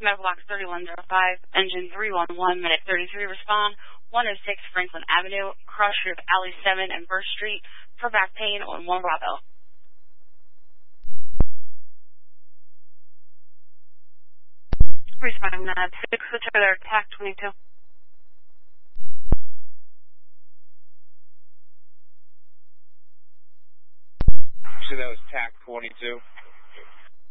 Medical Box 3105, Engine 311, Medic 33, respond. 106 Franklin Avenue, cross street of Alley 7 and First Street for back pain on 1 Bravo. Respond 6, switch over there, TAC 22. So that was TAC 22.